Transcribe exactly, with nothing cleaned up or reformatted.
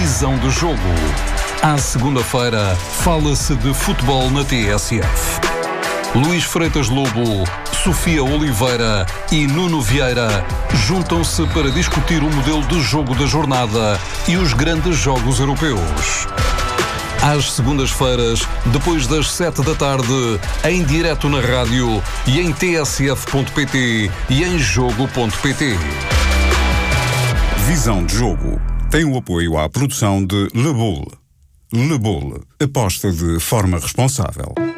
Visão de Jogo. À segunda-feira, fala-se de futebol na T S F. Luís Freitas Lobo, Sofia Oliveira e Nuno Vieira juntam-se para discutir o modelo de jogo da jornada e os grandes jogos europeus. Às segundas-feiras, depois das sete da tarde, em direto na rádio e em t s f ponto p t e em jogo ponto p t. Visão de Jogo tem o apoio à produção de Le Boule. Le Boule, aposta de forma responsável.